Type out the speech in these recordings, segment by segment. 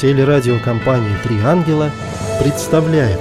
Телерадиокомпания «Три ангела» представляет.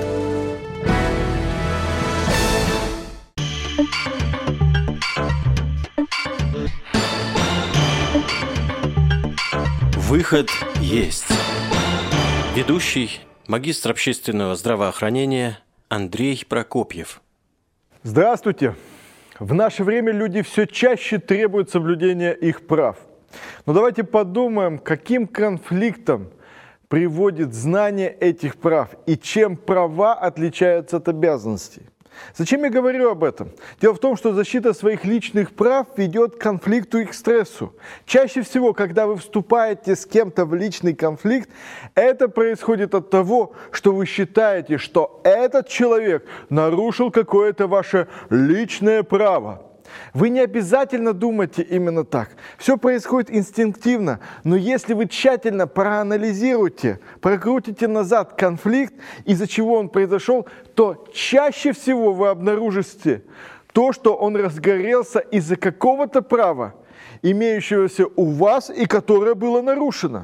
Выход есть. Ведущий, магистр общественного здравоохранения Андрей Прокопьев. Здравствуйте! В наше время люди все чаще требуют соблюдения их прав. Но давайте подумаем, каким конфликтом приводит знание этих прав и чем права отличаются от обязанностей. Зачем я говорю об этом? Дело в том, что защита своих личных прав ведет к конфликту и к стрессу. Чаще всего, когда вы вступаете с кем-то в личный конфликт, это происходит от того, что вы считаете, что этот человек нарушил какое-то ваше личное право. Вы не обязательно думаете именно так. Все происходит инстинктивно. Но если вы тщательно проанализируете, прокрутите назад конфликт, из-за чего он произошел, то чаще всего вы обнаружите то, что он разгорелся из-за какого-то права, имеющегося у вас и которое было нарушено.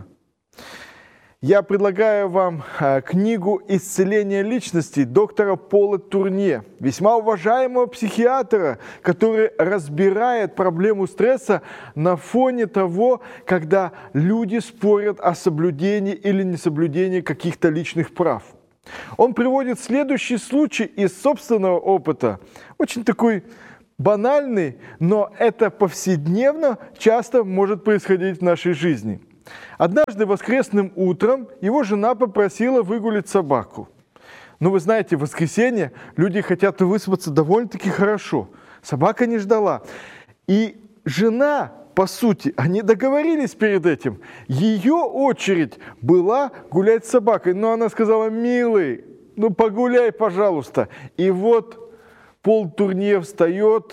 Я предлагаю вам книгу «Исцеление личности» доктора Пола Турне, весьма уважаемого психиатра, который разбирает проблему стресса на фоне того, когда люди спорят о соблюдении или несоблюдении каких-то личных прав. Он приводит следующий случай из собственного опыта, очень такой банальный, но это повседневно часто может происходить в нашей жизни. Однажды воскресным утром его жена попросила выгулять собаку. Ну, вы знаете, в воскресенье люди хотят выспаться довольно-таки хорошо. Собака не ждала. И жена, по сути, они договорились перед этим. Ее очередь была гулять с собакой. Но она сказала: милый, ну погуляй, пожалуйста. И вот Пол Турне встает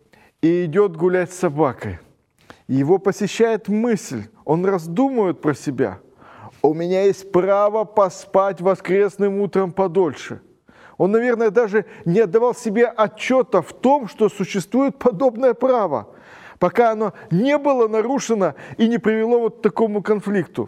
и идет гулять с собакой. Его посещает мысль, он раздумывает про себя. У меня есть право поспать воскресным утром подольше. Он, наверное, даже не отдавал себе отчета в том, что существует подобное право, пока оно не было нарушено и не привело вот к такому конфликту.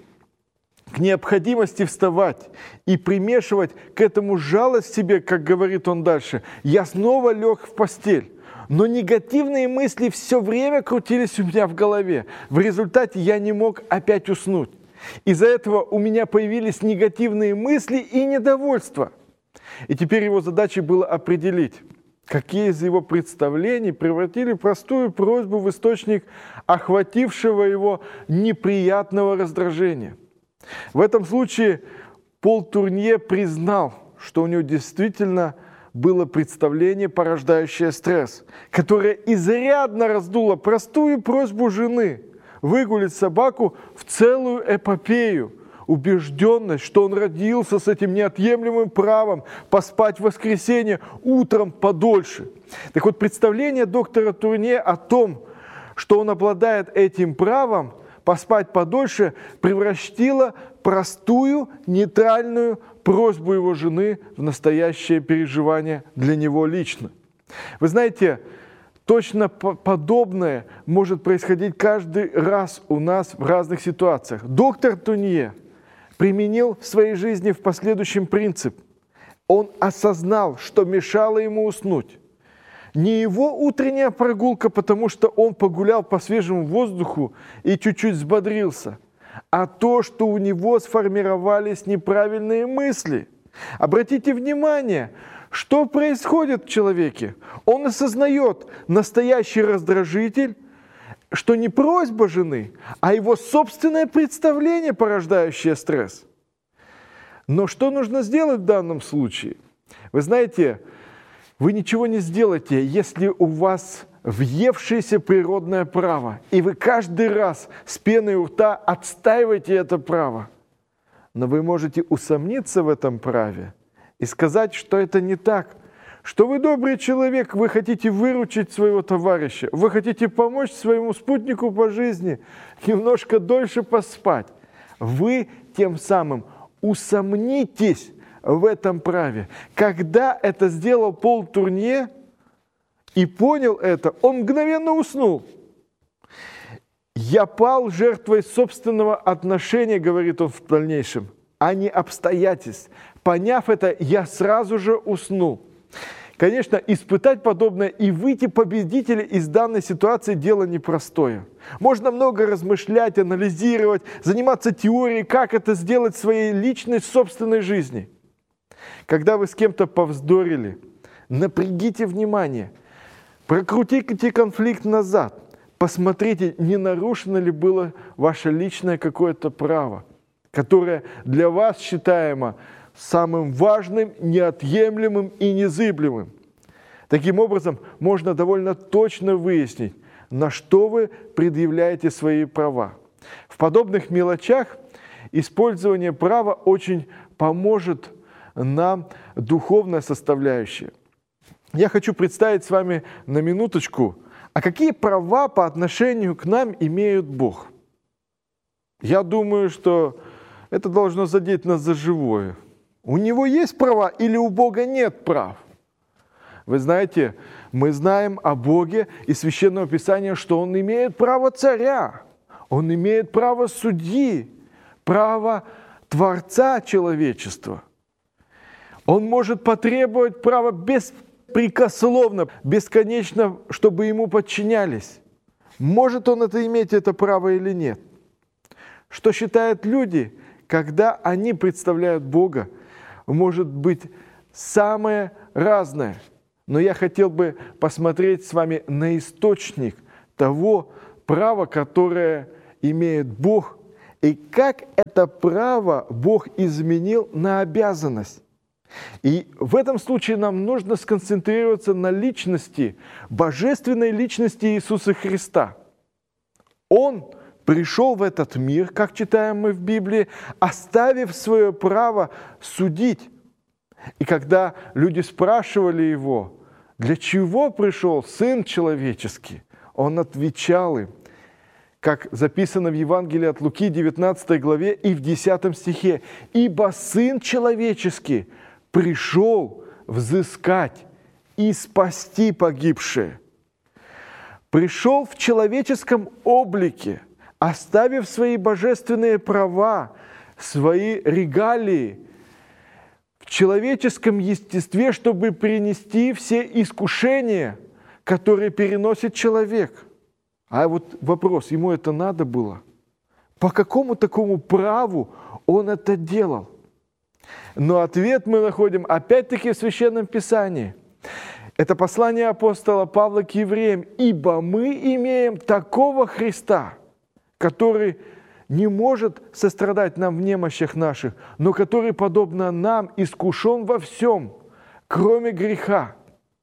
К необходимости вставать и примешивать к этому жалость себе, как говорит он дальше, я снова лег в постель. Но негативные мысли все время крутились у меня в голове. В результате я не мог опять уснуть. Из-за этого у меня появились негативные мысли и недовольство. И теперь его задачей было определить, какие из его представлений превратили простую просьбу в источник охватившего его неприятного раздражения. В этом случае Пол Турне признал, что у него действительно было представление, порождающее стресс, которое изрядно раздуло простую просьбу жены выгулить собаку в целую эпопею, убежденность, что он родился с этим неотъемлемым правом поспать в воскресенье утром подольше. Так вот, представление доктора Турне о том, что он обладает этим правом поспать подольше, превратило простую, нейтральную просьбу его жены в настоящее переживание для него лично. Вы знаете, точно подобное может происходить каждый раз у нас в разных ситуациях. Доктор Турне применил в своей жизни в последующем принцип. Он осознал, что мешало ему уснуть. Не его утренняя прогулка, потому что он погулял по свежему воздуху и чуть-чуть взбодрился, а то, что у него сформировались неправильные мысли. Обратите внимание, что происходит в человеке. Он осознает настоящий раздражитель, что не просьба жены, а его собственное представление, порождающее стресс. Но что нужно сделать в данном случае? Вы знаете, вы ничего не сделаете, если у вас въевшееся природное право, и вы каждый раз с пеной у рта отстаиваете это право. Но вы можете усомниться в этом праве и сказать, что это не так, что вы добрый человек, вы хотите выручить своего товарища, вы хотите помочь своему спутнику по жизни немножко дольше поспать. Вы тем самым усомнитесь в этом праве. Когда это сделал Пол Турне и понял это, он мгновенно уснул. «Я пал жертвой собственного отношения», говорит он в дальнейшем, а не обстоятельств. Поняв это, я сразу же уснул. Конечно, испытать подобное и выйти победителем из данной ситуации – дело непростое. Можно много размышлять, анализировать, заниматься теорией, как это сделать в своей личной, собственной жизни. Когда вы с кем-то повздорили, напрягите внимание, прокрутите конфликт назад, посмотрите, не нарушено ли было ваше личное какое-то право, которое для вас считаемо самым важным, неотъемлемым и незыблемым. Таким образом, можно довольно точно выяснить, на что вы предъявляете свои права. В подобных мелочах использование права очень поможет нам духовная составляющая. Я хочу представить с вами на минуточку, а какие права по отношению к нам имеет Бог. Я думаю, что это должно задеть нас за живое. У Него есть права или у Бога нет прав? Вы знаете, мы знаем о Боге из Священного Писания, что Он имеет право царя, Он имеет право судьи, право Творца человечества. Он может потребовать права беспрекословно, бесконечно, чтобы Ему подчинялись. Может Он иметь это право или нет? Что считают люди, когда они представляют Бога, может быть самое разное. Но я хотел бы посмотреть с вами на источник того права, которое имеет Бог, и как это право Бог изменил на обязанность. И в этом случае нам нужно сконцентрироваться на личности, божественной личности Иисуса Христа. Он пришел в этот мир, как читаем мы в Библии, оставив свое право судить. И когда люди спрашивали Его, для чего пришел Сын Человеческий, Он отвечал им, как записано в Евангелии от Луки, 19 главе и в 10 стихе, «Ибо Сын Человеческий пришел взыскать и спасти погибшие». Пришел в человеческом облике, оставив свои божественные права, свои регалии в человеческом естестве, чтобы принести все искушения, которые переносит человек. А вот вопрос, ему это надо было? По какому такому праву он это делал? Но ответ мы находим опять-таки в Священном Писании. Это послание апостола Павла к евреям. «Ибо мы имеем такого Христа, который не может сострадать нам в немощах наших, но который, подобно нам, искушен во всем, кроме греха».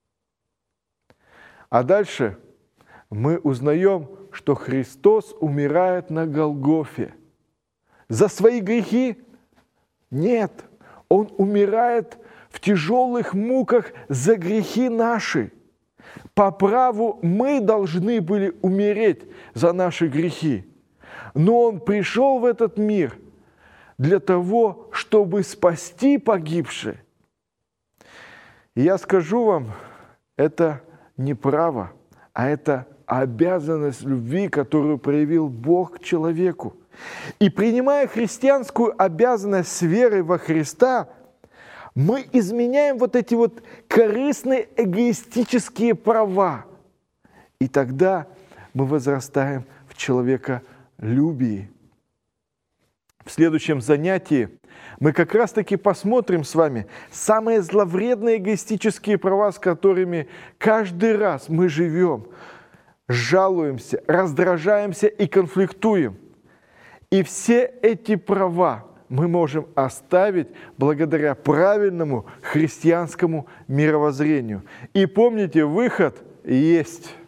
А дальше мы узнаем, что Христос умирает на Голгофе. За свои грехи? Нет. Он умирает в тяжелых муках за грехи наши. По праву мы должны были умереть за наши грехи. Но Он пришел в этот мир для того, чтобы спасти погибших. И я скажу вам, это не право, а это обязанность любви, которую проявил Бог к человеку. И принимая христианскую обязанность с верой во Христа, мы изменяем вот эти вот корыстные эгоистические права. И тогда мы возрастаем в человеколюбии. В следующем занятии мы как раз-таки посмотрим с вами самые зловредные эгоистические права, с которыми каждый раз мы живем, жалуемся, раздражаемся и конфликтуем. И все эти права мы можем оставить благодаря правильному христианскому мировоззрению. И помните, выход есть.